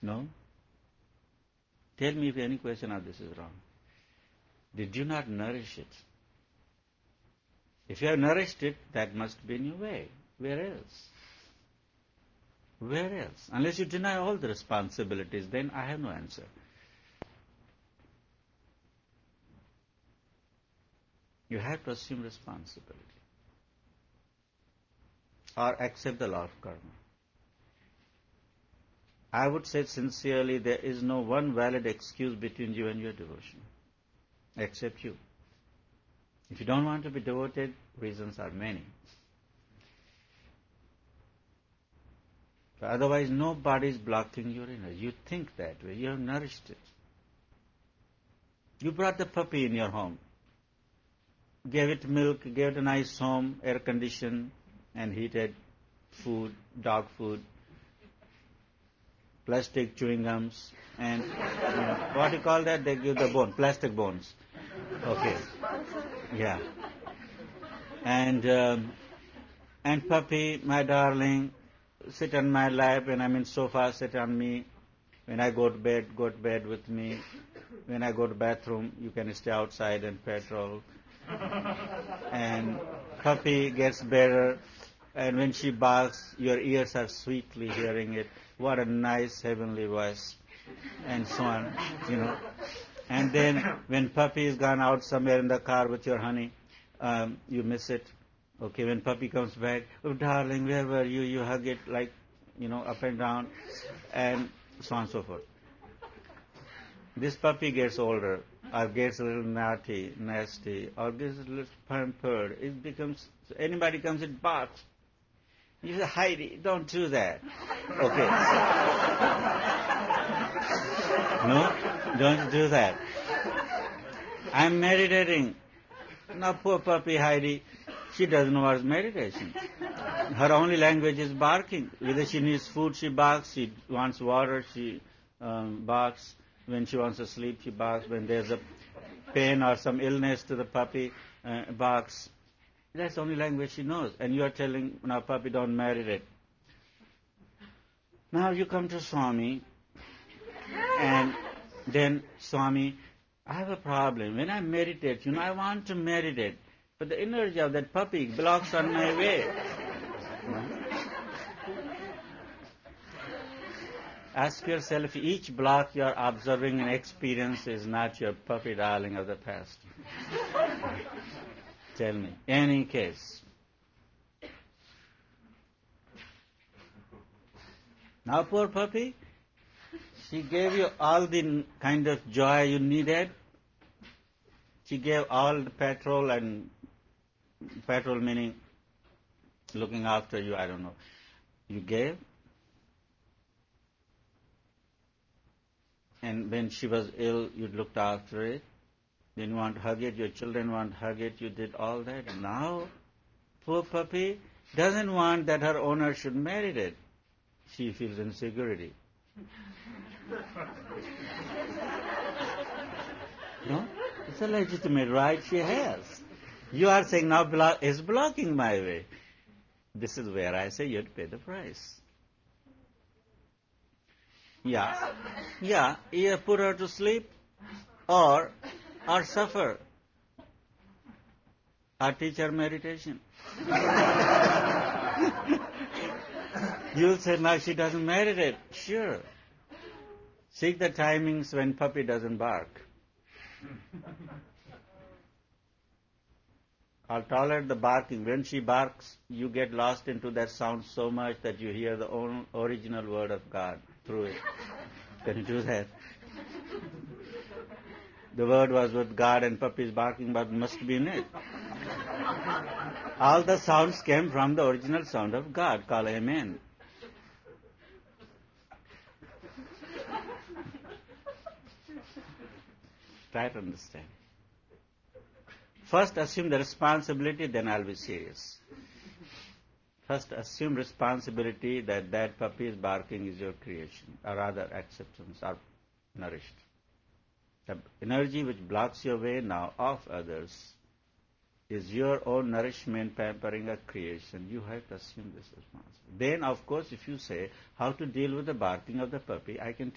No? Tell me if any question of this is wrong. Did you not nourish it? If you have nourished it, that must be in your way. Where else? Where else? Unless you deny all the responsibilities, then I have no answer. You have to assume responsibility or accept the law of karma. I would say sincerely, there is no one valid excuse between you and your devotion, except you. If you don't want to be devoted, reasons are many. But otherwise, nobody is blocking your energy. You think that way. You have nourished it. You brought the puppy in your home, gave it milk, gave it a nice home, air-conditioned and heated food, dog food, plastic chewing gums, and what do you call that? They give the bone, plastic bones. Okay. Yeah. And puppy, my darling, sit on my lap. When I'm in sofa, sit on me. When I go to bed with me. When I go to bathroom, you can stay outside and patrol. And puppy gets better. And when she barks, your ears are sweetly hearing it. What a nice heavenly voice. And so on, And then when puppy is gone out somewhere in the car with your honey, you miss it. Okay, when puppy comes back, oh darling, where were you? You hug it like, up and down, and so on and so forth. This puppy gets older, or gets a little naughty, nasty, or gets a little pampered. It becomes, anybody comes, it barks. You say, Heidi, don't do that. Okay. No, don't do that. I'm meditating. Now, poor puppy Heidi, she doesn't know what's meditation. Her only language is barking. Whether she needs food, she barks. She wants water, she barks. When she wants to sleep, she barks. When there's a pain or some illness to the puppy, barks. That's the only language she knows. And you are telling, now puppy, don't meditate. Now you come to Swami, and then Swami, I have a problem. When I meditate, I want to meditate, but the energy of that puppy blocks on my way. Ask yourself, each block you are observing and experience is not your puppy darling of the past. Tell me, any case. Now poor puppy, she gave you all the kind of joy you needed. She gave all the petrol, and petrol meaning looking after you, I don't know. You gave. And when she was ill, you looked after it. Then you want to hug it, your children want to hug it, you did all that. Now, poor puppy doesn't want that her owner should meditate. She feels insecurity. No? It's a legitimate right she has. You are saying now is blocking my way. This is where I say you have to pay the price. Yeah, either put her to sleep or suffer. Or teach her meditation. You'll say, now she doesn't meditate. Sure. Seek the timings when puppy doesn't bark. I'll tolerate the barking. When she barks, you get lost into that sound so much that you hear the original word of God through it. Can you do that? The word was with God and puppy's barking, but must be in it. All the sounds came from the original sound of God. Call amen. Try to understand. First assume the responsibility, then I'll be serious. First assume responsibility that puppy's barking is your creation, or rather acceptance, or nourished. The energy which blocks your way now of others is your own nourishment, pampering a creation. You have to assume this responsibility. Then, of course, if you say how to deal with the barking of the puppy, I can